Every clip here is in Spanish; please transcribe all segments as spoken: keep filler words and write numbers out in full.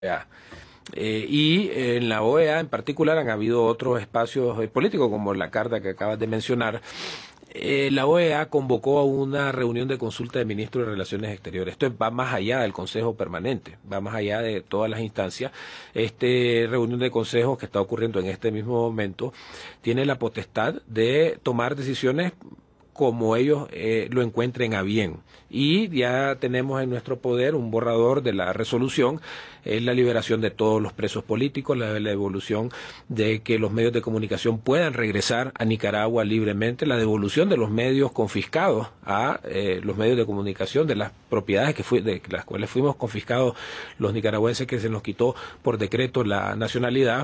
OEA. Eh, y en la O E A en particular han habido otros espacios eh, políticos, como la carta que acabas de mencionar. Eh, la O E A convocó a una reunión de consulta de ministros de Relaciones Exteriores. Esto va más allá del Consejo Permanente, va más allá de todas las instancias. Este reunión de consejos que está ocurriendo en este mismo momento tiene la potestad de tomar decisiones como ellos eh, lo encuentren a bien. Y ya tenemos en nuestro poder un borrador de la resolución, es la liberación de todos los presos políticos, la, la devolución de que los medios de comunicación puedan regresar a Nicaragua libremente, la devolución de los medios confiscados a eh, los medios de comunicación, de las propiedades que fui, de las cuales fuimos confiscados los nicaragüenses, que se nos quitó por decreto la nacionalidad,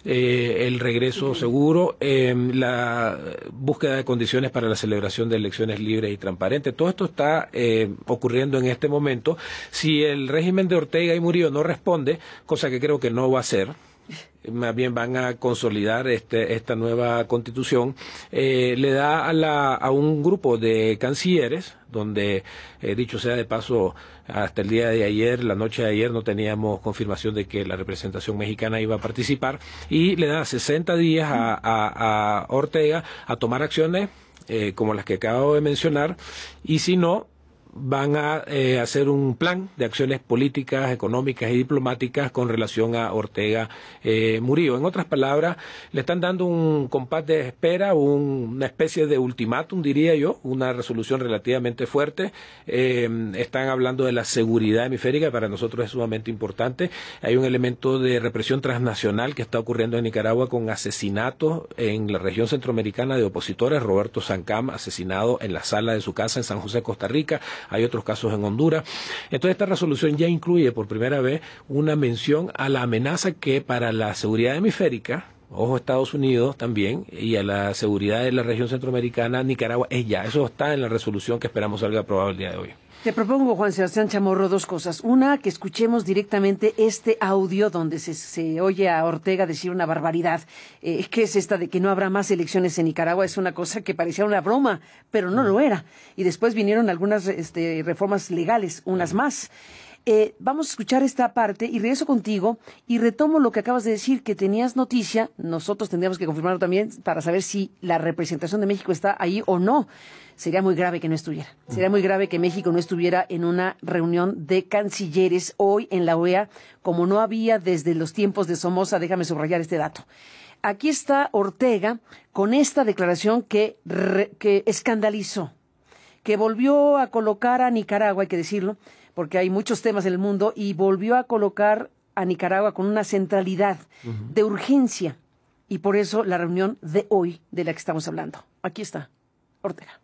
eh, el regreso uh-huh. seguro, eh, la búsqueda de condiciones para la celebración de elecciones libres y transparentes. Todo esto está eh, ocurriendo en este momento. Si el régimen de Ortega y Murillo no responde, cosa que creo que no va a ser, más bien van a consolidar este, esta nueva constitución, eh, le da a, la, a un grupo de cancilleres, donde, eh, dicho sea de paso, hasta el día de ayer, la noche de ayer, no teníamos confirmación de que la representación mexicana iba a participar, y le da sesenta días a, a, a Ortega a tomar acciones eh, como las que acabo de mencionar, y si no, van a eh, hacer un plan de acciones políticas, económicas y diplomáticas con relación a Ortega eh, Murillo. En otras palabras, le están dando un compás de espera, un, una especie de ultimátum, diría yo, una resolución relativamente fuerte. Eh, están hablando de la seguridad hemisférica, para nosotros es sumamente importante. Hay un elemento de represión transnacional que está ocurriendo en Nicaragua con asesinatos en la región centroamericana de opositores. Roberto Sancam, asesinado en la sala de su casa en San José, Costa Rica. Hay otros casos en Honduras. Entonces esta resolución ya incluye por primera vez una mención a la amenaza que para la seguridad hemisférica, ojo, Estados Unidos también, y a la seguridad de la región centroamericana, Nicaragua es ya. Eso está en la resolución que esperamos salga aprobada el día de hoy. Te propongo, Juan Sebastián Chamorro, dos cosas. Una, que escuchemos directamente este audio donde se, se oye a Ortega decir una barbaridad. Eh, ¿Qué es esta de que no habrá más elecciones en Nicaragua? Es una cosa que parecía una broma, pero no lo era. Y después vinieron algunas este, reformas legales, unas más. Eh, vamos a escuchar esta parte y regreso contigo y retomo lo que acabas de decir, que tenías noticia, nosotros tendríamos que confirmarlo también para saber si la representación de México está ahí o no. Sería muy grave que no estuviera. Sería muy grave que México no estuviera en una reunión de cancilleres hoy en la O E A, como no había desde los tiempos de Somoza. Déjame subrayar este dato. Aquí está Ortega con esta declaración que, re, que escandalizó, que volvió a colocar a Nicaragua, hay que decirlo, porque hay muchos temas en el mundo, y volvió a colocar a Nicaragua con una centralidad uh-huh. de urgencia, y por eso la reunión de hoy de la que estamos hablando. Aquí está, Ortega.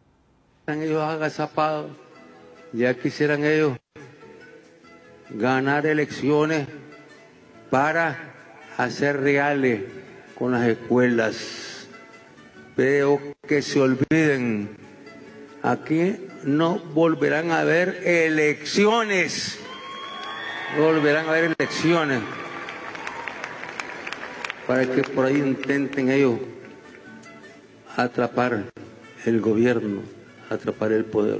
Están ellos agazapados, ya quisieran ellos ganar elecciones para hacer reales con las escuelas, pero que se olviden, aquí no volverán a haber elecciones, no volverán a haber elecciones, para que por ahí intenten ellos atrapar el gobierno, atrapar el poder.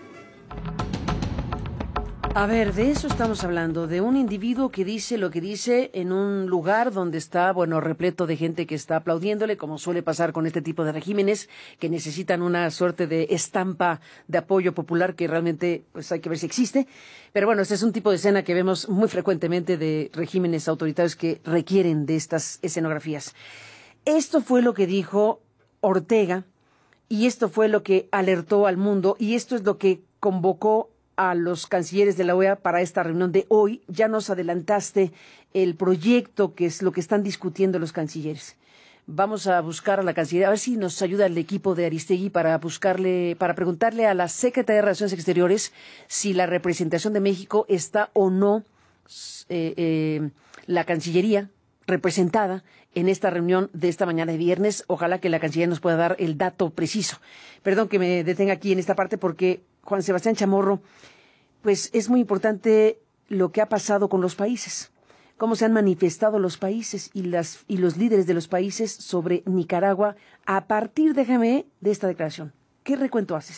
A ver, de eso estamos hablando, de un individuo que dice lo que dice en un lugar donde está, bueno, repleto de gente que está aplaudiéndole, como suele pasar con este tipo de regímenes que necesitan una suerte de estampa de apoyo popular que realmente, pues hay que ver si existe. Pero bueno, este es un tipo de escena que vemos muy frecuentemente de regímenes autoritarios que requieren de estas escenografías. Esto fue lo que dijo Ortega y esto fue lo que alertó al mundo y esto es lo que convocó a los cancilleres de la O E A para esta reunión de hoy. Ya nos adelantaste el proyecto, que es lo que están discutiendo los cancilleres. Vamos a buscar a la cancillería, a ver si nos ayuda el equipo de Aristegui para buscarle, para preguntarle a la Secretaría de Relaciones Exteriores si la representación de México está o no eh, eh, la Cancillería representada en esta reunión de esta mañana de viernes. Ojalá que la Cancillería nos pueda dar el dato preciso. Perdón que me detenga aquí en esta parte porque, Juan Sebastián Chamorro, pues es muy importante lo que ha pasado con los países, cómo se han manifestado los países y, las, y los líderes de los países sobre Nicaragua a partir, déjame, de esta declaración. ¿Qué recuento haces?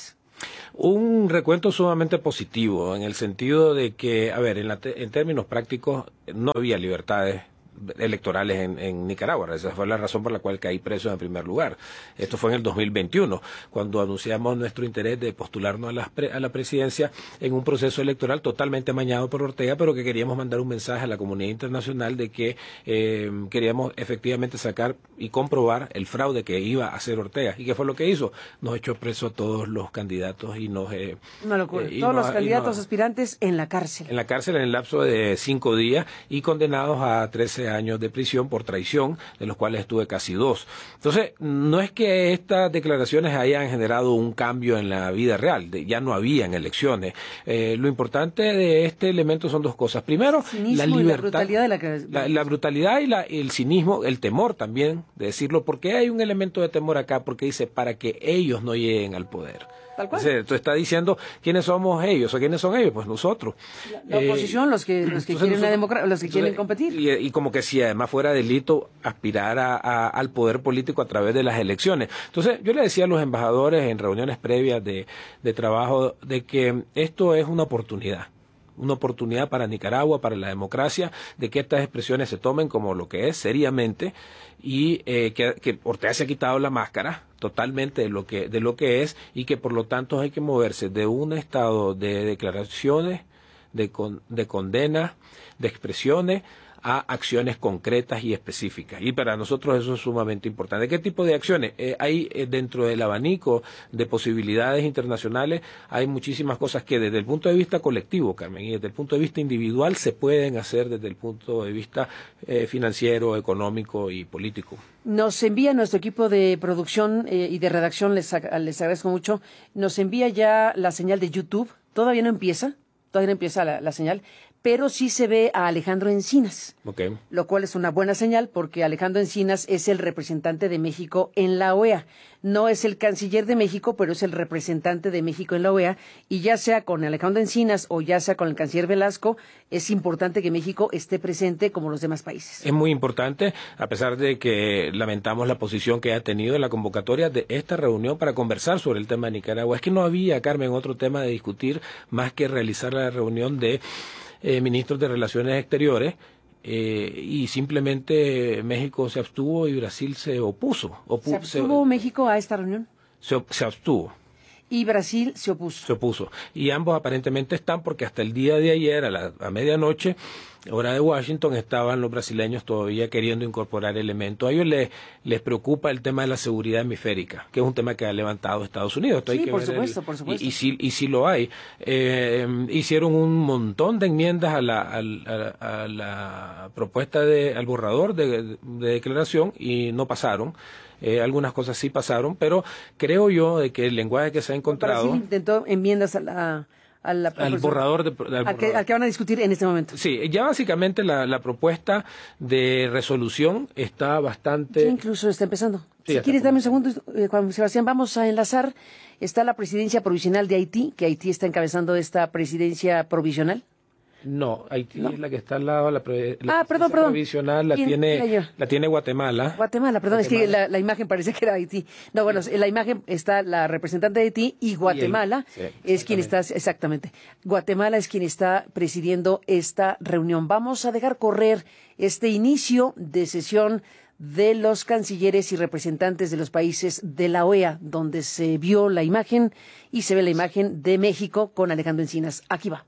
Un recuento sumamente positivo, en el sentido de que, a ver, en, la te- en términos prácticos, no había libertades electorales en, en Nicaragua. Esa fue la razón por la cual caí preso en primer lugar. Esto fue en el dos mil veintiuno, cuando anunciamos nuestro interés de postularnos a la, pre- a la presidencia en un proceso electoral totalmente amañado por Ortega, pero que queríamos mandar un mensaje a la comunidad internacional de que eh, queríamos efectivamente sacar y comprobar el fraude que iba a hacer Ortega. ¿Y qué fue lo que hizo? Nos echó preso a todos los candidatos y nos... Eh, Una locura. eh, y Todos nos- los y candidatos nos- aspirantes en la cárcel. en la cárcel en el lapso de cinco días y condenados a trece años de prisión por traición, de los cuales estuve casi dos. Entonces, no es que estas declaraciones hayan generado un cambio en la vida real, de, ya no habían elecciones. Eh, lo importante de este elemento son dos cosas. Primero, Cinismo la y la libertad, brutalidad de la que- la, la brutalidad y la, el cinismo, el temor también de decirlo. ¿Por qué hay un elemento de temor acá? Porque dice, para que ellos no lleguen al poder. Tal cual. Entonces, tú estás diciendo, ¿quiénes somos ellos? ¿O quiénes son ellos? Pues nosotros. La Eh, oposición, los que, los que entonces quieren una nosotros- democracia, los que quieren entonces, competir. Y, y como que si además fuera delito aspirar a, a- al poder político a través de las elecciones. Entonces, yo le decía a los embajadores en reuniones previas de, de trabajo de que esto es una oportunidad. Una oportunidad para Nicaragua, para la democracia, de que estas expresiones se tomen como lo que es, seriamente, y eh, que, que Ortega se ha quitado la máscara totalmente de lo que de lo que es, y que por lo tanto hay que moverse de un estado de declaraciones, de, con, de condena, de expresiones, a acciones concretas y específicas. Y para nosotros eso es sumamente importante. ¿Qué tipo de acciones? Eh, hay eh, dentro del abanico de posibilidades internacionales, hay muchísimas cosas que desde el punto de vista colectivo, Carmen, y desde el punto de vista individual se pueden hacer desde el punto de vista eh, financiero, económico y político. Nos envía nuestro equipo de producción eh, y de redacción, les, ag- les agradezco mucho, nos envía ya la señal de YouTube. Todavía no empieza, todavía no empieza la, la señal, pero sí se ve a Alejandro Encinas, Okay. lo cual es una buena señal porque Alejandro Encinas es el representante de México en la O E A. No es el canciller de México, pero es el representante de México en la O E A, y ya sea con Alejandro Encinas o ya sea con el canciller Velasco, es importante que México esté presente como los demás países. Es muy importante, a pesar de que lamentamos la posición que ha tenido en la convocatoria de esta reunión para conversar sobre el tema de Nicaragua. Es que no había, Carmen, otro tema de discutir más que realizar la reunión de eh, ministros de Relaciones Exteriores, eh, y simplemente México se abstuvo y Brasil se opuso. Opu- ¿Se abstuvo México a esta reunión? se, se abstuvo. Y Brasil se opuso. Se opuso. Y ambos aparentemente están, porque hasta el día de ayer, a la a medianoche, hora de Washington, estaban los brasileños todavía queriendo incorporar elementos. A ellos les, les preocupa el tema de la seguridad hemisférica, que es un tema que ha levantado Estados Unidos. Esto hay Sí, que por ver supuesto, el- por supuesto. Y, y, sí, y sí lo hay. Eh, hicieron un montón de enmiendas a la, al- a, a la propuesta, de, al borrador de, de declaración, y no pasaron. Eh, algunas cosas sí pasaron, pero creo yo de que el lenguaje que se ha encontrado... Brasil intentó enmiendas a la, a la- al borrador de, al al que, borrador. al que van a discutir en este momento. Sí, ya básicamente la, la propuesta de resolución está bastante... Ya incluso está empezando. Sí, si ya quieres, está dame un segundo, eh, Juan Sebastián, vamos a enlazar. Está la presidencia provisional de Haití, que Haití está encabezando esta presidencia provisional. No, Haití No. es la que está al lado, la, pre- la Ah, perdón, presidencia perdón. provisional la ¿Quién era tiene, yo? la tiene Guatemala. Guatemala, perdón, es que Guatemala. la, la imagen parecía que era Haití. No, bueno, en la imagen está la representante de Haití y Guatemala Sí, es quien está, exactamente, Guatemala es quien está presidiendo esta reunión. Vamos a dejar correr este inicio de sesión de los cancilleres y representantes de los países de la O E A, donde se vio la imagen y se ve la imagen de México con Alejandro Encinas. Aquí va.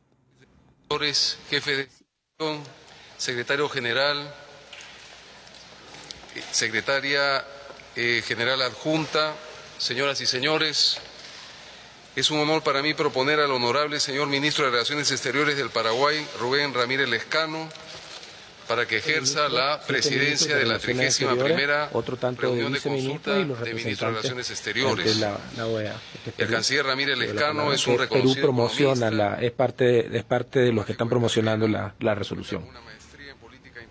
Jefe de secretario general, secretaria eh, general adjunta, señoras y señores, es un honor para mí proponer al honorable señor ministro de Relaciones Exteriores del Paraguay, Rubén Ramírez Lescano, para que ejerza la presidencia de la trigésima primera otro tanto reunión de de consulta viceministros y los de ministros de Relaciones Exteriores. ante la, la O E A. Este es El Perú. canciller Ramírez Pero la Lescano palabra es un que reconocido Perú promociona economista, la, es parte es parte de los que están promocionando la, la resolución. una maestría en política internacional.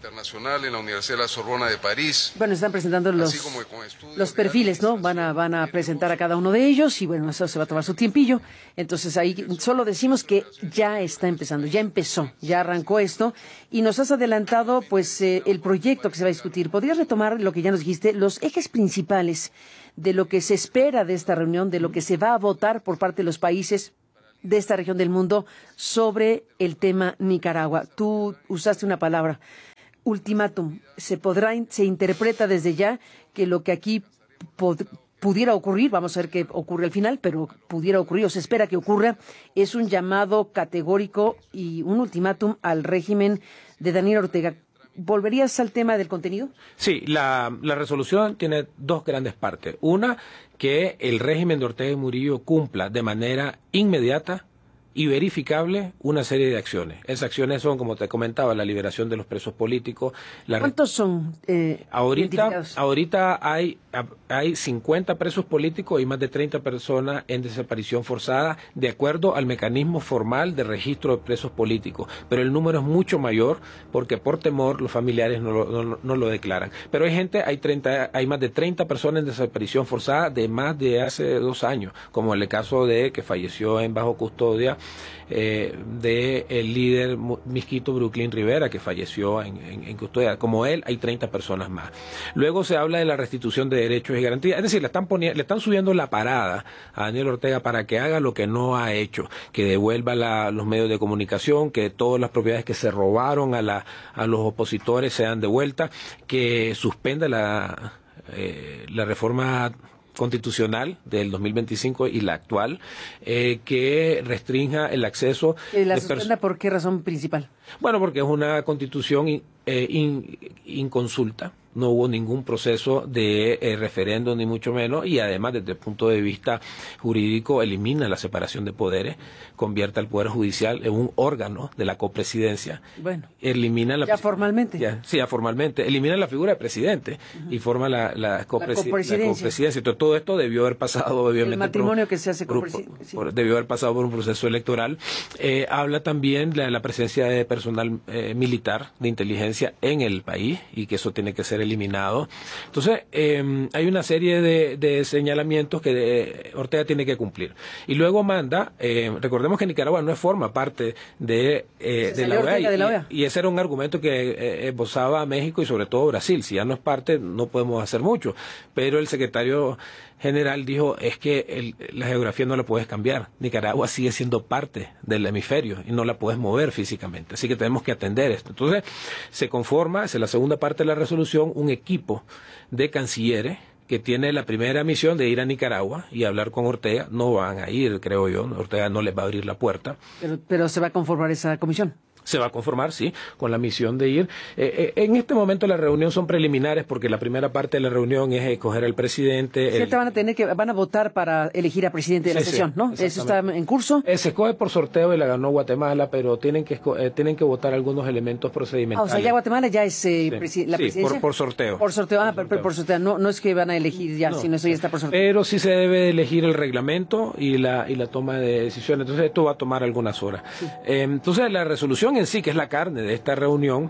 internacional en la Universidad de la Sorbona de París. Bueno, están presentando los, los perfiles, ¿no? Van a, van a presentar a cada uno de ellos y bueno, eso se va a tomar su tiempillo. Entonces ahí solo decimos que ya está empezando, ya empezó, ya arrancó esto y nos has adelantado pues eh, el proyecto que se va a discutir. ¿Podrías retomar lo que ya nos dijiste, los ejes principales de lo que se espera de esta reunión, de lo que se va a votar por parte de los países de esta región del mundo sobre el tema Nicaragua? Tú usaste una palabra, ultimátum. Se podrá, se interpreta desde ya que lo que aquí pod, pudiera ocurrir, vamos a ver qué ocurre al final, pero pudiera ocurrir o se espera que ocurra, es un llamado categórico y un ultimátum al régimen de Daniel Ortega. ¿Volverías al tema del contenido? Sí, la, la resolución tiene dos grandes partes. Una, que el régimen de Ortega y Murillo cumpla de manera inmediata y verificable una serie de acciones. Esas acciones son, como te comentaba, la liberación de los presos políticos. La ¿Cuántos son eh, ahorita, ahorita hay, hay cincuenta presos políticos y más de treinta personas en desaparición forzada, de acuerdo al mecanismo formal de registro de presos políticos. Pero el número es mucho mayor porque por temor los familiares no lo, no, no lo declaran. Pero hay gente, hay, treinta, hay más de treinta personas en desaparición forzada de más de hace dos años, como en el caso de que falleció en bajo custodia Eh, de el líder Misquito Brooklyn Rivera, que falleció en, en, en custodia. Como él, hay treinta personas más. Luego se habla de la restitución de derechos y garantías. Es decir, le están, poniendo, le están subiendo la parada a Daniel Ortega para que haga lo que no ha hecho, que devuelva la, los medios de comunicación, que todas las propiedades que se robaron a, la, a los opositores sean devueltas, que suspenda la, eh, la reforma constitucional del dos mil veinticinco y la actual, eh, que restrinja el acceso. ¿Y la suspenda por qué razón principal? Bueno, porque es una constitución eh, in, inconsulta. No hubo ningún proceso de eh, referendo, ni mucho menos, y además, desde el punto de vista jurídico, elimina la separación de poderes, convierte al Poder Judicial en un órgano de la copresidencia. Bueno, elimina la, ya formalmente. Ya, sí, ya formalmente. Elimina la figura de presidente uh-huh. y forma la, la, copresi- la copresidencia. La copresidencia. Entonces, todo esto debió haber pasado, obviamente. El matrimonio por, que se hace por, copresidencia. Por, debió haber pasado por un proceso electoral. Eh, habla también de la, la presencia de personal eh, militar, de inteligencia en el país, y que eso tiene que ser eliminado. Entonces, eh, hay una serie de, de señalamientos que de, Ortega tiene que cumplir. Y luego manda, eh, recordemos que Nicaragua no forma parte de, eh, de, la O E A, y, de la O E A, y ese era un argumento que eh, esbozaba a México y sobre todo Brasil. Si ya no es parte, no podemos hacer mucho. Pero el secretario general dijo, es que el, la geografía no la puedes cambiar. Nicaragua sigue siendo parte del hemisferio y no la puedes mover físicamente. Así que tenemos que atender esto. Entonces, se conforma, es la segunda parte de la resolución, un equipo de cancilleres que tiene la primera misión de ir a Nicaragua y hablar con Ortega. No van a ir, creo yo. Ortega no les va a abrir la puerta. Pero, pero se va a conformar esa comisión. Se va a conformar, sí, con la misión de ir. Eh, eh, en este momento las reuniones son preliminares porque la primera parte de la reunión es escoger al presidente. El... van a tener que van a votar para elegir al presidente de la sí, sesión, sí, ¿no? Eso está en curso. Eh, se escoge por sorteo y la ganó Guatemala, pero tienen que eh, tienen que votar algunos elementos procedimentales. Ah, o sea, ya Guatemala ya es eh, sí, presi la sí, presidencia. Por, por sorteo. Por sorteo, ah, por, por, por sorteo. No, no es que van a elegir ya, no, sino eso ya está por sorteo. Pero sí se debe elegir el reglamento y la y la toma de decisiones. Entonces esto va a tomar algunas horas. Sí. Eh, entonces la resolución en sí, que es la carne de esta reunión,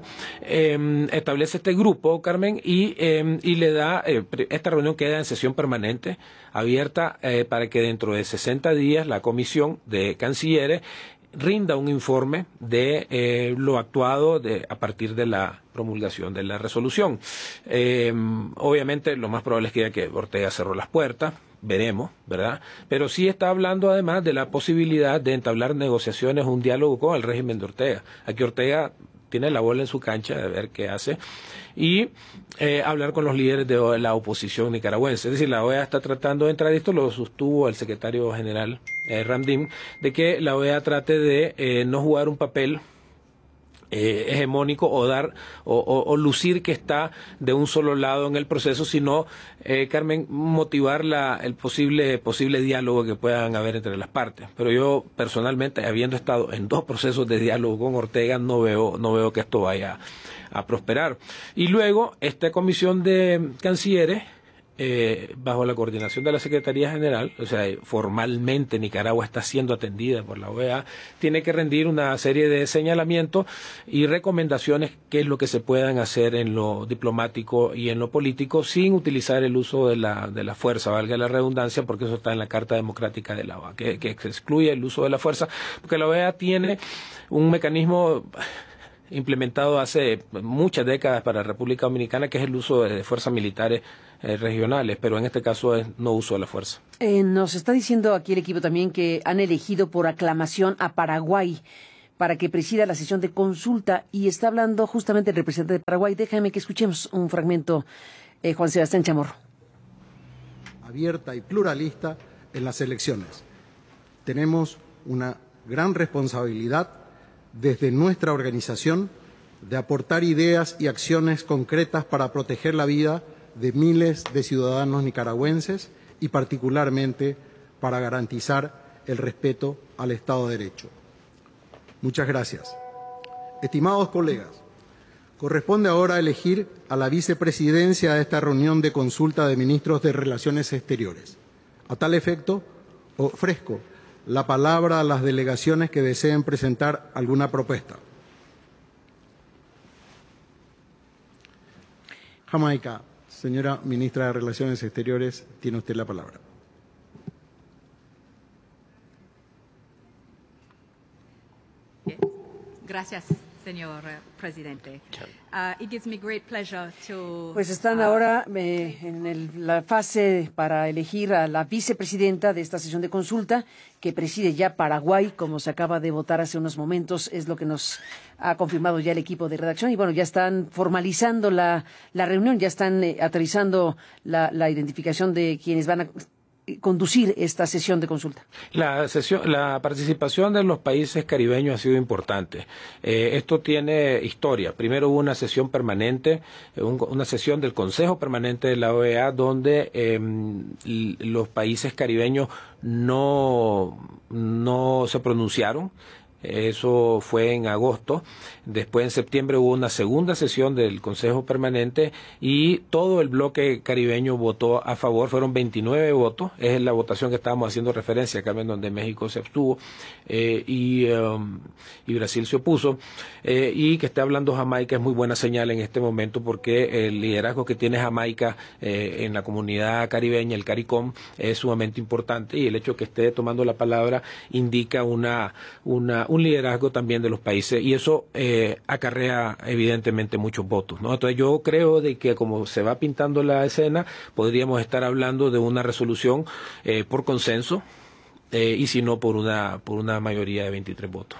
eh, establece este grupo, Carmen, y, eh, y le da, eh, esta reunión queda en sesión permanente, abierta eh, para que dentro de sesenta días la comisión de cancilleres rinda un informe de eh, lo actuado de, a partir de la promulgación de la resolución. Eh, obviamente lo más probable es que, que Ortega cerró las puertas, veremos, ¿verdad? Pero sí está hablando además de la posibilidad de entablar negociaciones, un diálogo con el régimen de Ortega. Aquí Ortega tiene la bola en su cancha de ver qué hace y eh, hablar con los líderes de la oposición nicaragüense. Es decir, la O E A está tratando de entrar, esto lo sostuvo el secretario general eh, Ramdin, de que la O E A trate de eh, no jugar un papel Eh, hegemónico o dar o, o, o lucir que está de un solo lado en el proceso, sino eh, Carmen, motivar la, el posible posible diálogo que puedan haber entre las partes. Pero yo personalmente, habiendo estado en dos procesos de diálogo con Ortega, no veo no veo que esto vaya a prosperar. Y luego esta comisión de cancilleres eh, bajo la coordinación de la Secretaría General, o sea, formalmente Nicaragua está siendo atendida por la O E A, tiene que rendir una serie de señalamientos y recomendaciones qué es lo que se puedan hacer en lo diplomático y en lo político sin utilizar el uso de la, de la fuerza, valga la redundancia, porque eso está en la Carta Democrática de la O E A, que, que excluye el uso de la fuerza, porque la O E A tiene un mecanismo implementado hace muchas décadas para la República Dominicana, que es el uso de fuerzas militares eh, regionales, pero en este caso es no uso de la fuerza. Eh, nos está diciendo aquí el equipo también que han elegido por aclamación a Paraguay para que presida la sesión de consulta, y está hablando justamente el representante de Paraguay. Déjame que escuchemos un fragmento, eh, Juan Sebastián Chamorro. Abierta y pluralista en las elecciones. Tenemos una gran responsabilidad desde nuestra organización de aportar ideas y acciones concretas para proteger la vida de miles de ciudadanos nicaragüenses y particularmente para garantizar el respeto al Estado de Derecho. Muchas gracias. Estimados colegas, corresponde ahora elegir a la vicepresidencia de esta reunión de consulta de ministros de Relaciones Exteriores. A tal efecto, ofrezco la palabra a las delegaciones que deseen presentar alguna propuesta. Jamaica, señora ministra de Relaciones Exteriores, tiene usted la palabra. Gracias, señor presidente. Uh, it gives me great pleasure to, Pues están uh, ahora eh, en el, la fase para elegir a la vicepresidenta de esta sesión de consulta, que preside ya Paraguay, como se acaba de votar hace unos momentos, es lo que nos ha confirmado ya el equipo de redacción. Y bueno, ya están formalizando la, la reunión, ya están eh, aterrizando la, la identificación de quienes van a conducir esta sesión de consulta. La sesión, la participación de los países caribeños ha sido importante. Eh, esto tiene historia. Primero hubo una sesión permanente, un, una sesión del Consejo Permanente de la O E A, donde eh, los países caribeños no, no se pronunciaron. Eso fue en agosto. Después, en septiembre, hubo una segunda sesión del Consejo Permanente y todo el bloque caribeño votó a favor. Fueron veintinueve votos. Es la votación que estábamos haciendo referencia, acá en donde México se abstuvo eh, y, um, y Brasil se opuso. Eh, y que esté hablando Jamaica es muy buena señal en este momento, porque el liderazgo que tiene Jamaica eh, en la comunidad caribeña, el CARICOM, es sumamente importante, y el hecho de que esté tomando la palabra indica una... una un liderazgo también de los países, y eso eh, acarrea evidentemente muchos votos, ¿no? Entonces yo creo de que, como se va pintando la escena, podríamos estar hablando de una resolución eh, por consenso eh, y si no por una por una mayoría de veintitrés votos.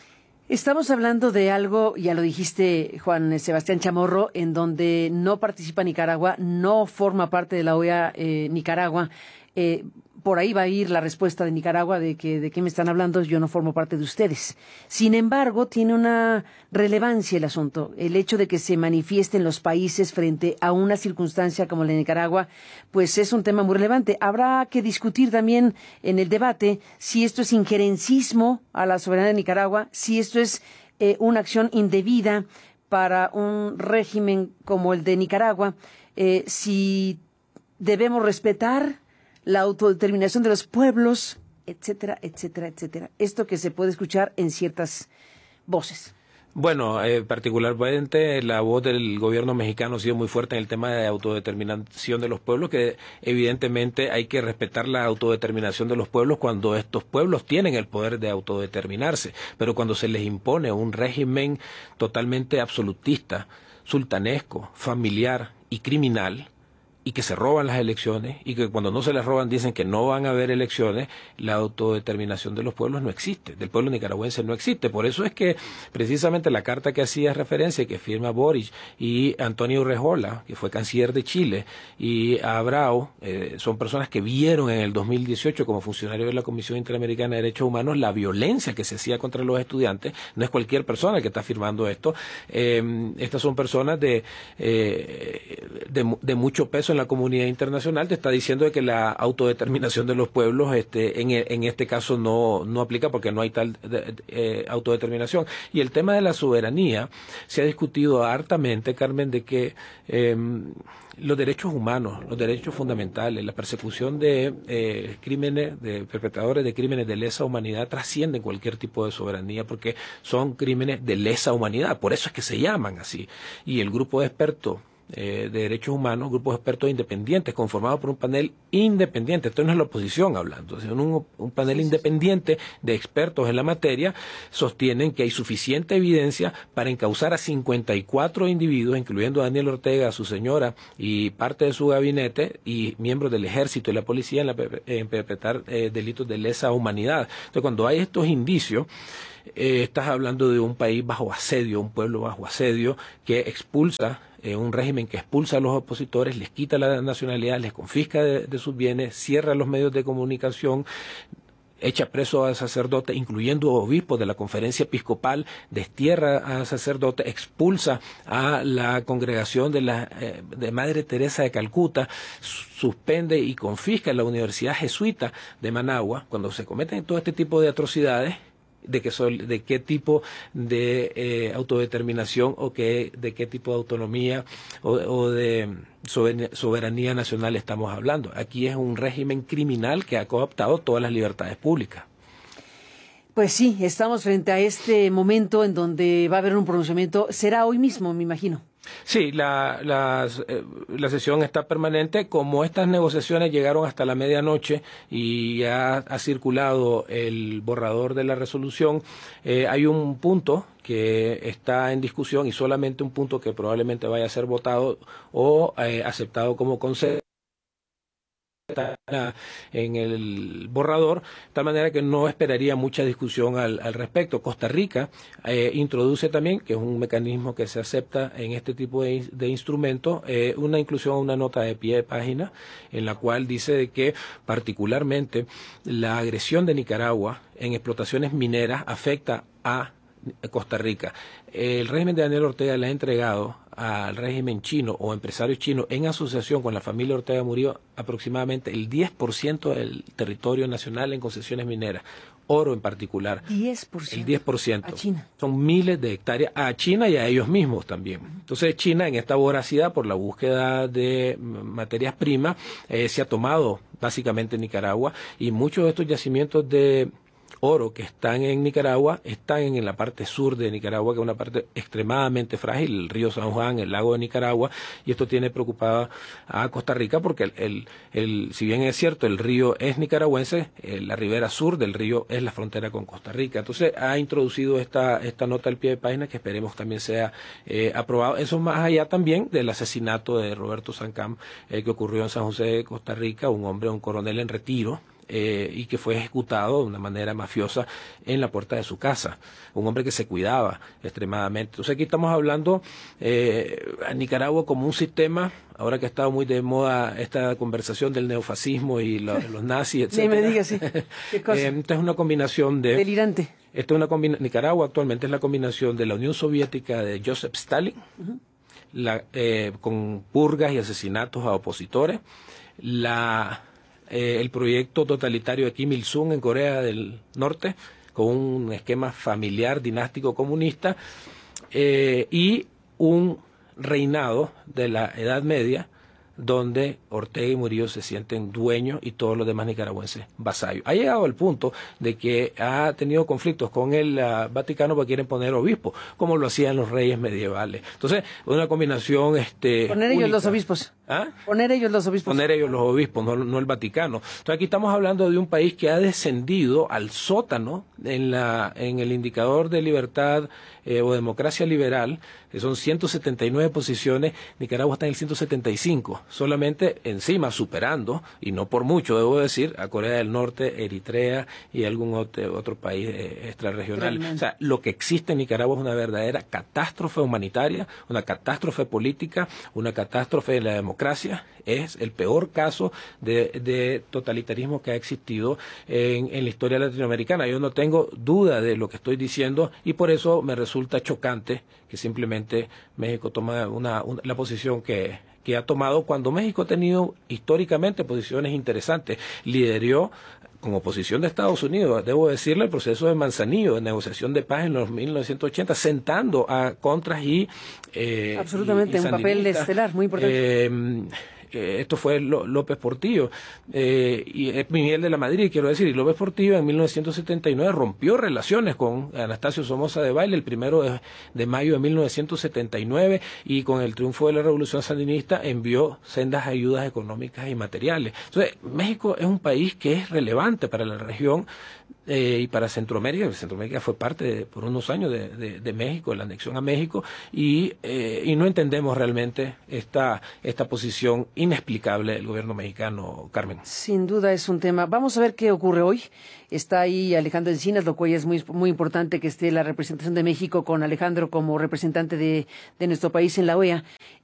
Estamos hablando de algo, ya lo dijiste, Juan Sebastián Chamorro, en donde no participa Nicaragua, no forma parte de la O E A eh, Nicaragua. Eh, por ahí va a ir la respuesta de Nicaragua de que de qué me están hablando, yo no formo parte de ustedes. Sin embargo, tiene una relevancia el asunto, el hecho de que se manifiesten los países frente a una circunstancia como la de Nicaragua, pues es un tema muy relevante. Habrá que discutir también en el debate si esto es injerencismo a la soberanía de Nicaragua, si esto es eh, una acción indebida para un régimen como el de Nicaragua, eh, si debemos respetar la autodeterminación de los pueblos, etcétera, etcétera, etcétera. Esto que se puede escuchar en ciertas voces. Bueno, eh, particularmente la voz del gobierno mexicano ha sido muy fuerte en el tema de autodeterminación de los pueblos, que evidentemente hay que respetar la autodeterminación de los pueblos cuando estos pueblos tienen el poder de autodeterminarse, pero cuando se les impone un régimen totalmente absolutista, sultanesco, familiar y criminal, y que se roban las elecciones, y que cuando no se las roban dicen que no van a haber elecciones, la autodeterminación de los pueblos no existe, del pueblo nicaragüense no existe. Por eso es que precisamente la carta que hacía referencia, que firma Boric y Antonio Urrejola, que fue canciller de Chile, y Abrao, eh, son personas que vieron en el dos mil dieciocho como funcionario de la Comisión Interamericana de Derechos Humanos la violencia que se hacía contra los estudiantes. No es cualquier persona que está firmando esto. Eh, estas son personas de, eh, de, de mucho peso en en la comunidad internacional te está diciendo de que la autodeterminación de los pueblos este, en, en este caso no, no aplica porque no hay tal de, eh, autodeterminación. Y el tema de la soberanía se ha discutido hartamente, Carmen, de que eh, los derechos humanos, los derechos fundamentales, la persecución de eh, crímenes, de perpetradores de crímenes de lesa humanidad trascienden cualquier tipo de soberanía porque son crímenes de lesa humanidad, por eso es que se llaman así. Y el grupo de expertos eh, de derechos humanos, grupos de expertos independientes conformados por un panel independiente, esto no es la oposición hablando, sino un, un panel independiente de expertos en la materia, sostienen que hay suficiente evidencia para encausar a cincuenta y cuatro individuos, incluyendo a Daniel Ortega, a su señora y parte de su gabinete y miembros del ejército y la policía en, la, en perpetrar eh, delitos de lesa humanidad. Entonces, cuando hay estos indicios, eh, estás hablando de un país bajo asedio, un pueblo bajo asedio que expulsa, eh, un régimen que expulsa a los opositores, les quita la nacionalidad, les confisca de, de sus bienes, cierra los medios de comunicación, echa preso a sacerdotes, incluyendo obispos de la conferencia episcopal, destierra a sacerdotes, expulsa a la congregación de la eh, de Madre Teresa de Calcuta, suspende y confisca la Universidad Jesuita de Managua. Cuando se cometen todo este tipo de atrocidades, de que son, de qué tipo de eh, autodeterminación o qué, de qué tipo de autonomía o, o de soberanía nacional estamos hablando. Aquí es un régimen criminal que ha cooptado todas las libertades públicas. Pues sí, estamos frente a este momento en donde va a haber un pronunciamiento. Será hoy mismo, me imagino. Sí, la, la, la sesión está permanente. Como estas negociaciones llegaron hasta la medianoche y ya ha circulado el borrador de la resolución, eh, hay un punto que está en discusión y solamente un punto que probablemente vaya a ser votado o eh, aceptado como consenso en el borrador, de tal manera que no esperaría mucha discusión al, al respecto. Costa Rica eh, introduce también, que es un mecanismo que se acepta en este tipo de, de instrumentos, eh, una inclusión a una nota de pie de página en la cual dice de que particularmente la agresión de Nicaragua en explotaciones mineras afecta a Costa Rica. El régimen de Daniel Ortega le ha entregado al régimen chino o empresarios chinos en asociación con la familia Ortega Murillo aproximadamente el diez por ciento del territorio nacional en concesiones mineras, oro en particular. diez por ciento. El diez por ciento. A China. Son miles de hectáreas a China y a ellos mismos también. Entonces China en esta voracidad por la búsqueda de materias primas eh, se ha tomado básicamente Nicaragua y muchos de estos yacimientos de oro que están en Nicaragua están en la parte sur de Nicaragua, que es una parte extremadamente frágil, el río San Juan, el lago de Nicaragua, y esto tiene preocupada a Costa Rica porque el, el, el, si bien es cierto el río es nicaragüense, eh, la ribera sur del río es la frontera con Costa Rica. Entonces ha introducido esta, esta nota al pie de página que esperemos también sea eh, aprobado. Eso más allá también del asesinato de Roberto Sancam eh, que ocurrió en San José de Costa Rica, un hombre, un coronel en retiro, Eh, y que fue ejecutado de una manera mafiosa en la puerta de su casa, un hombre que se cuidaba extremadamente. Entonces aquí estamos hablando eh, a Nicaragua como un sistema, ahora que ha estado muy de moda esta conversación del neofascismo y lo, los nazis, etcétera. Sí, me digas, sí. ¿Qué cosa? Eh, esta es una combinación de... Delirante. Esta es una combina Nicaragua actualmente es la combinación de la Unión Soviética de Joseph Stalin, uh-huh. la, eh, con purgas y asesinatos a opositores, la... Eh, el proyecto totalitario de Kim Il-sung en Corea del Norte, con un esquema familiar dinástico comunista, eh, y un reinado de la Edad Media, donde Ortega y Murillo se sienten dueños y todos los demás nicaragüenses vasallos. Ha llegado al punto de que ha tenido conflictos con el uh, Vaticano porque quieren poner obispos, como lo hacían los reyes medievales. Entonces, una combinación este, Poner ellos única. los obispos. ¿Ah? Poner ellos los obispos. Poner ellos los obispos, no, no el Vaticano. Entonces aquí estamos hablando de un país que ha descendido al sótano en, la, en el indicador de libertad eh, o democracia liberal, que son ciento setenta y nueve posiciones, Nicaragua está en el ciento setenta y cinco, solamente encima superando, y no por mucho debo decir, a Corea del Norte, Eritrea y algún otro, otro país eh, extrarregional. Tremendo. O sea, lo que existe en Nicaragua es una verdadera catástrofe humanitaria, una catástrofe política, una catástrofe de la democracia. Es el peor caso de, de totalitarismo que ha existido en, en la historia latinoamericana. Yo no tengo duda de lo que estoy diciendo y por eso me resulta chocante que simplemente México toma una, una, la posición que, que ha tomado cuando México ha tenido históricamente posiciones interesantes. Lideró con oposición de Estados Unidos, debo decirle, el proceso de Manzanillo, de negociación de paz en los mil novecientos ochenta, sentando a contras y eh, absolutamente, y, y un papel estelar muy importante. Eh, Eh, esto fue López Portillo eh, y es Miguel de la Madrid, quiero decir, y López Portillo en mil novecientos setenta y nueve rompió relaciones con Anastasio Somoza Debayle el primero de, de mayo de mil novecientos setenta y nueve, y con el triunfo de la Revolución Sandinista envió sendas ayudas económicas y materiales. Entonces, México es un país que es relevante para la región eh, y para Centroamérica. Centroamérica fue parte de, por unos años de, de, de México, de la anexión a México, y, eh, y no entendemos realmente esta, esta posición inexplicable del gobierno mexicano, Carmen. Sin duda es un tema. Vamos a ver qué ocurre hoy. Está ahí Alejandro Encinas, lo cual es muy, muy importante que esté la representación de México con Alejandro como representante de, de nuestro país en la O E A.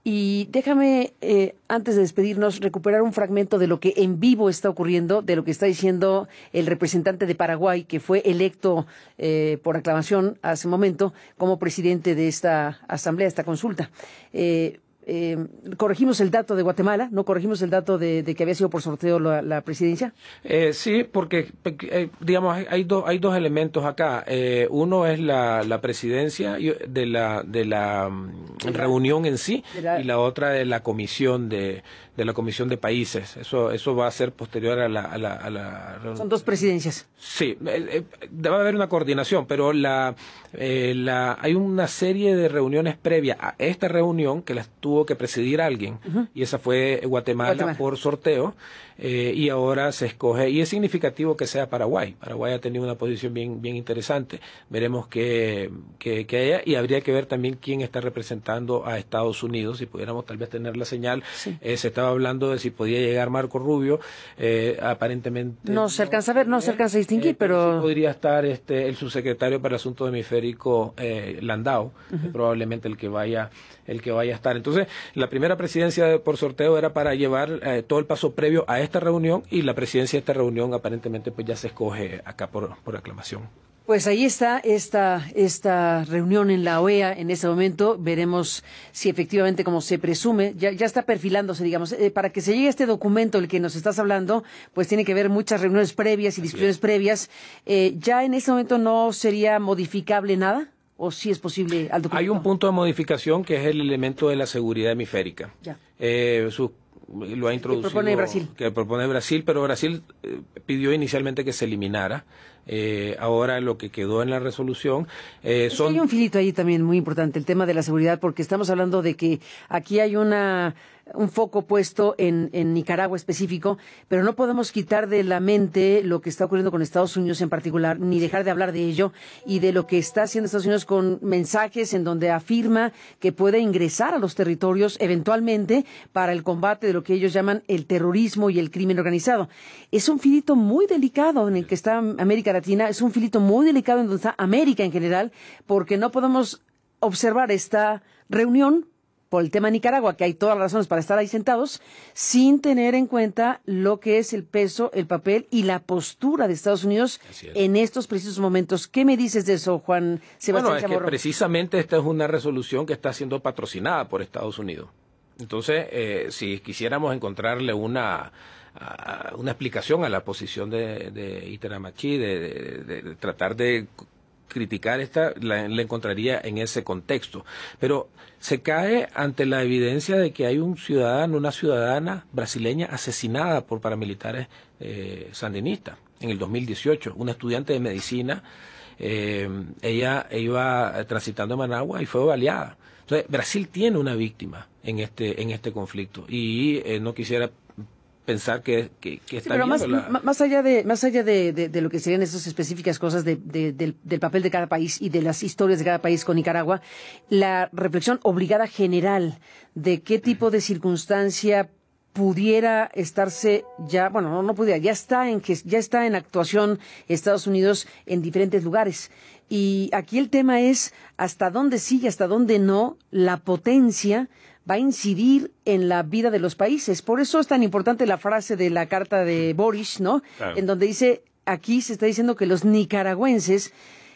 Y déjame, eh, antes de despedirnos, recuperar un fragmento de lo que en vivo está ocurriendo, de lo que está diciendo el representante de Paraguay, que fue electo eh, por aclamación hace un momento como presidente de esta asamblea, esta consulta. Eh, Eh, corregimos el dato de Guatemala, ¿no corregimos el dato de, de que había sido por sorteo la, la presidencia? Eh, sí, porque eh, digamos hay, hay, do, hay dos elementos acá. Eh, uno es la, la presidencia de la de la um, reunión en sí, la, y la otra de la comisión de de la comisión de países. Eso eso va a ser posterior a la a la, a la son dos presidencias. Sí, eh, eh, debe haber una coordinación, pero la eh, la hay una serie de reuniones previas a esta reunión que las tuvo que presidir alguien, uh-huh. y esa fue Guatemala, Guatemala. por sorteo, eh, y ahora se escoge, y es significativo que sea Paraguay. Paraguay ha tenido una posición bien bien interesante. Veremos qué que, que haya, y habría que ver también quién está representando a Estados Unidos, si pudiéramos tal vez tener la señal. Sí. Eh, se estaba hablando de si podía llegar Marco Rubio, eh, aparentemente no se alcanza a ver, no se alcanza a distinguir, eh, pero, pero sí podría estar este el subsecretario para el asunto hemisférico, eh, Landau, uh-huh. probablemente el que vaya el que vaya a estar. Entonces, la primera presidencia por sorteo era para llevar eh, todo el paso previo a esta reunión, y la presidencia de esta reunión aparentemente pues ya se escoge acá por, por aclamación. Pues ahí está esta, esta reunión en la O E A en este momento. Veremos si efectivamente, como se presume, ya, ya está perfilándose, digamos. Eh, para que se llegue a este documento del que nos estás hablando, pues tiene que haber muchas reuniones previas y discusiones previas. Eh, ¿Ya en este momento no sería modificable nada? ¿O sí es posible al documento? Hay un punto de modificación que es el elemento de la seguridad hemisférica. Ya. Eh, su lo ha introducido, que propone Brasil. Que propone Brasil, pero Brasil eh, pidió inicialmente que se eliminara. Eh, ahora lo que quedó en la resolución eh, es son... que hay un filito ahí también muy importante, el tema de la seguridad, porque estamos hablando de que aquí hay una un foco puesto en, en Nicaragua específico, pero no podemos quitar de la mente lo que está ocurriendo con Estados Unidos en particular, ni dejar de hablar de ello y de lo que está haciendo Estados Unidos con mensajes en donde afirma que puede ingresar a los territorios eventualmente para el combate de lo que ellos llaman el terrorismo y el crimen organizado. Es un filito muy delicado en el que está América Latina, es un filito muy delicado en donde está América en general, porque no podemos observar esta reunión por el tema de Nicaragua, que hay todas las razones para estar ahí sentados, sin tener en cuenta lo que es el peso, el papel y la postura de Estados Unidos en estos precisos momentos. ¿Qué me dices de eso, Juan Sebastián Bueno, es Chamorro? que precisamente esta es una resolución que está siendo patrocinada por Estados Unidos. Entonces, eh, si quisiéramos encontrarle una... una explicación a la posición de, de Iteramachi, de, de, de, de tratar de criticar esta, la, la encontraría en ese contexto. Pero se cae ante la evidencia de que hay un ciudadano, una ciudadana brasileña asesinada por paramilitares eh, sandinistas en el dos mil dieciocho, una estudiante de medicina. Eh, ella iba transitando en Managua y fue baleada. Entonces, Brasil tiene una víctima en este, en este conflicto, y eh, no quisiera pensar que, que, que está sí, pero más, la... más allá de más allá de, de, de lo que serían esas específicas cosas de, de, del, del papel de cada país y de las historias de cada país con Nicaragua, la reflexión obligada general de qué tipo de circunstancia pudiera estarse ya, bueno, no, no pudiera, ya está en que ya está en actuación Estados Unidos en diferentes lugares. Y aquí el tema es hasta dónde sí y hasta dónde no la potencia va a incidir en la vida de los países. Por eso es tan importante la frase de la carta de Boris, ¿no? Claro. En donde dice, aquí se está diciendo que los nicaragüenses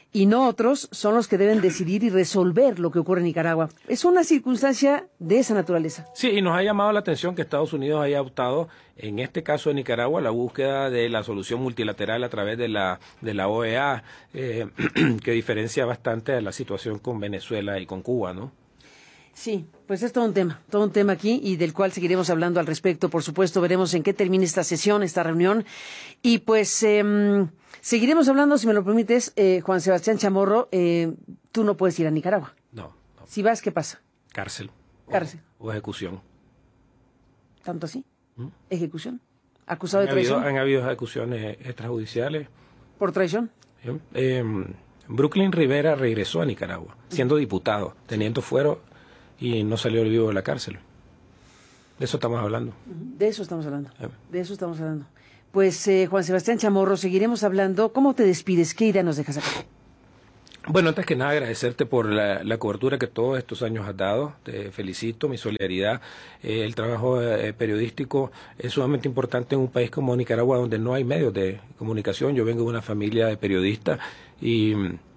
y no otros son los que deben decidir y resolver lo que ocurre en Nicaragua. Es una circunstancia de esa naturaleza. Sí, y nos ha llamado la atención que Estados Unidos haya optado, en este caso de Nicaragua, la búsqueda de la solución multilateral a través de la de la O E A, eh, que diferencia bastante a la situación con Venezuela y con Cuba, ¿no? Sí, pues es todo un tema, todo un tema aquí y del cual seguiremos hablando al respecto. Por supuesto, veremos en qué termina esta sesión, esta reunión. Y pues eh, seguiremos hablando, si me lo permites, eh, Juan Sebastián Chamorro, eh, tú no puedes ir a Nicaragua. No, no. Si vas, ¿qué pasa? Cárcel. Cárcel. O, o ejecución. ¿Tanto así? ¿Mm? ¿Ejecución? Han ¿Acusado de traición? Habido, han habido ejecuciones extrajudiciales. ¿Por traición? Eh, eh, Brooklyn Rivera regresó a Nicaragua, siendo diputado, teniendo fuero, y no salió vivo de la cárcel. De eso estamos hablando. De eso estamos hablando. De eso estamos hablando. Pues, eh, Juan Sebastián Chamorro, seguiremos hablando. ¿Cómo te despides? ¿Qué idea nos dejas acá? Bueno, antes que nada agradecerte por la, la cobertura que todos estos años has dado. Te felicito, mi solidaridad. Eh, el trabajo eh, periodístico es sumamente importante en un país como Nicaragua, donde no hay medios de comunicación. Yo vengo de una familia de periodistas y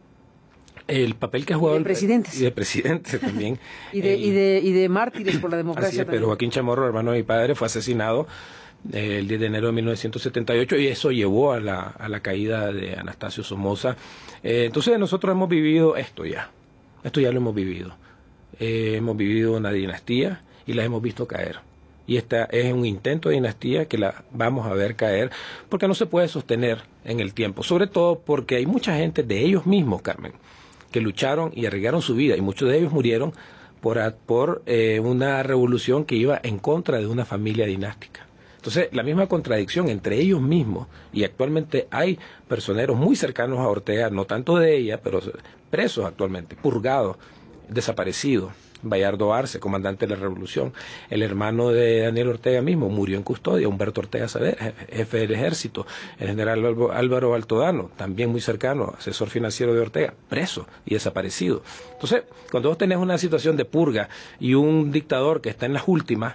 el papel que ha jugado... Y de presidentes. El, y de presidentes también. y, de, el, y, de, y de mártires por la democracia. Así es, también. pero Joaquín Chamorro, hermano de mi padre, fue asesinado eh, el diez de enero de mil novecientos setenta y ocho y eso llevó a la, a la caída de Anastasio Somoza. Eh, entonces nosotros hemos vivido esto ya. Esto ya lo hemos vivido. Eh, hemos vivido una dinastía y la hemos visto caer. Y esta es un intento de dinastía que la vamos a ver caer porque no se puede sostener en el tiempo. Sobre todo porque hay mucha gente de ellos mismos, Carmen, que lucharon y arriesgaron su vida, y muchos de ellos murieron por, por eh, una revolución que iba en contra de una familia dinástica. Entonces, la misma contradicción entre ellos mismos, y actualmente hay personeros muy cercanos a Ortega, no tanto de ella, pero presos actualmente, purgados, desaparecidos. Bayardo Arce, comandante de la revolución, el hermano de Daniel Ortega mismo murió en custodia, Humberto Ortega Saavedra, jefe del ejército, el general Álvaro Altodano, también muy cercano, asesor financiero de Ortega, preso y desaparecido. Entonces, cuando vos tenés una situación de purga y un dictador que está en las últimas,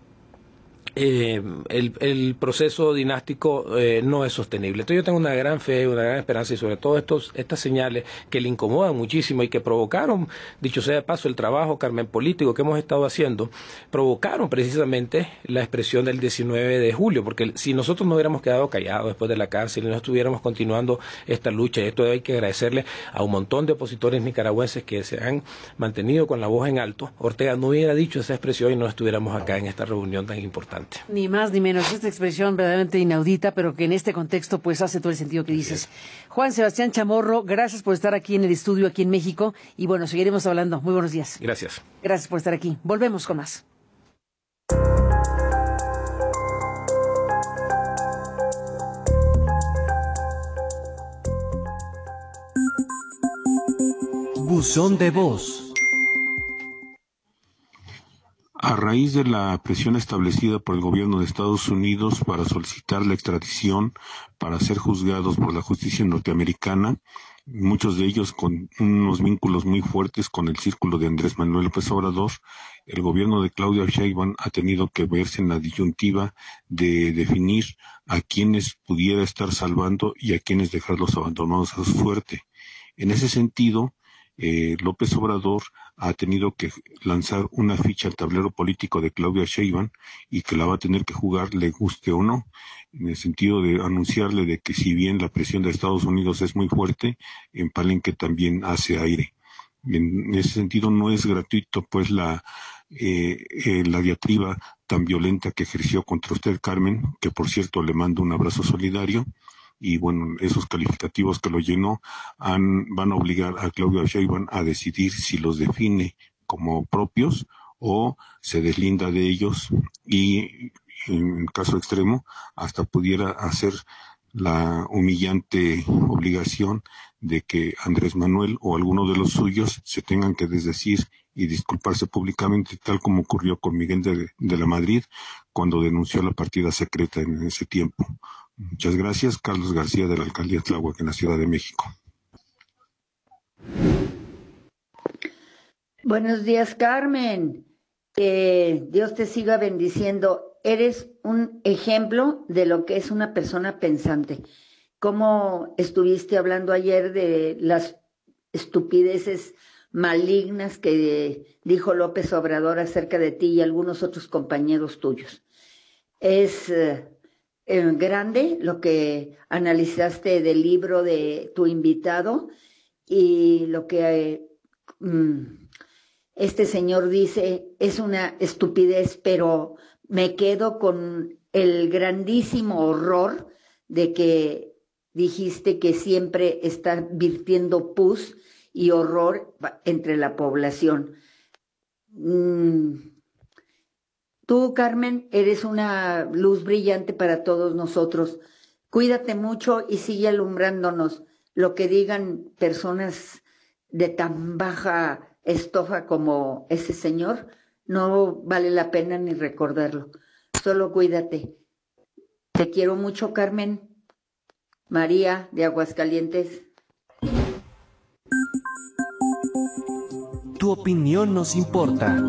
Eh, el, el proceso dinástico eh, no es sostenible. Entonces yo tengo una gran fe, una gran esperanza y sobre todo estos, estas señales que le incomodan muchísimo y que provocaron, dicho sea de paso, el trabajo, Carmen, político que hemos estado haciendo, provocaron precisamente la expresión del diecinueve de julio, porque si nosotros no hubiéramos quedado callados después de la cárcel y no estuviéramos continuando esta lucha, y esto hay que agradecerle a un montón de opositores nicaragüenses que se han mantenido con la voz en alto, Ortega no hubiera dicho esa expresión y no estuviéramos acá en esta reunión tan importante. Ni más ni menos, esta expresión verdaderamente inaudita, pero que en este contexto pues hace todo el sentido que dices. Juan Sebastián Chamorro, gracias por estar aquí en el estudio, aquí en México, y bueno, seguiremos hablando. Muy buenos días. Gracias. Gracias por estar aquí. Volvemos con más. Buzón de voz. A raíz de la presión establecida por el gobierno de Estados Unidos para solicitar la extradición para ser juzgados por la justicia norteamericana, muchos de ellos con unos vínculos muy fuertes con el círculo de Andrés Manuel López Obrador, el gobierno de Claudia Sheinbaum ha tenido que verse en la disyuntiva de definir a quienes pudiera estar salvando y a quienes dejarlos abandonados a su suerte. En ese sentido, Eh, López Obrador ha tenido que lanzar una ficha al tablero político de Claudia Sheinbaum y que la va a tener que jugar, le guste o no, en el sentido de anunciarle de que si bien la presión de Estados Unidos es muy fuerte, en Palenque también hace aire. En ese sentido no es gratuito pues la eh, eh, la diatriba tan violenta que ejerció contra usted, Carmen, que por cierto le mando un abrazo solidario. Y bueno, esos calificativos que lo llenó han, van a obligar a Claudia Sheinbaum a decidir si los define como propios o se deslinda de ellos y, en caso extremo, hasta pudiera hacer la humillante obligación de que Andrés Manuel o alguno de los suyos se tengan que desdecir y disculparse públicamente, tal como ocurrió con Miguel de, de la Madrid cuando denunció la partida secreta en ese tiempo. Muchas gracias, Carlos García, de la Alcaldía Tláhuac, en la Ciudad de México. Buenos días, Carmen. Que Dios te siga bendiciendo. Eres un ejemplo de lo que es una persona pensante. cómo estuviste hablando ayer de las estupideces malignas que dijo López Obrador acerca de ti y algunos otros compañeros tuyos. Es eh, eh, grande lo que analizaste del libro de tu invitado y lo que eh, mm, este señor dice es una estupidez, pero me quedo con el grandísimo horror de que dijiste que siempre está virtiendo pus y horror entre la población. Mm. Tú, Carmen, eres una luz brillante para todos nosotros. Cuídate mucho y sigue alumbrándonos. Lo que digan personas de tan baja estofa como ese señor, no vale la pena ni recordarlo. Solo cuídate. Te quiero mucho, Carmen. María, de Aguascalientes. Tu opinión nos importa.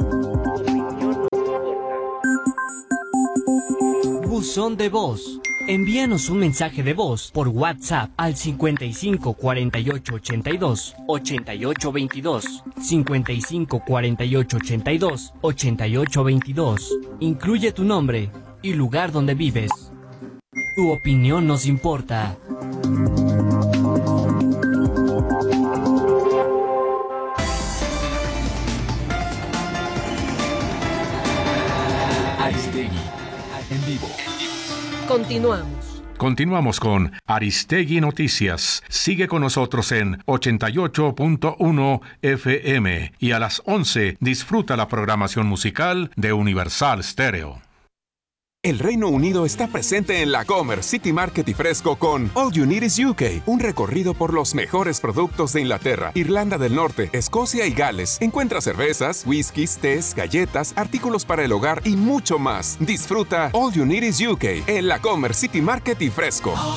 Buzón de voz. Envíanos un mensaje de voz por WhatsApp al cincuenta y cinco cuarenta y ocho ochenta y dos ochenta y ocho veintidós, cincuenta y cinco cuarenta y ocho ochenta y dos ochenta y ocho veintidós. Incluye tu nombre y lugar donde vives. Tu opinión nos importa. Aristegui, en vivo. Continuamos. Continuamos con Aristegui Noticias. Sigue con nosotros en ochenta y ocho punto uno F M y a las once disfruta la programación musical de Universal Stereo. El Reino Unido está presente en la Comer City Market y Fresco con All You Need Is U K, un recorrido por los mejores productos de Inglaterra, Irlanda del Norte, Escocia y Gales. Encuentra cervezas, whiskies, tés, galletas, artículos para el hogar y mucho más. Disfruta All You Need Is U K en la Comer City Market y Fresco.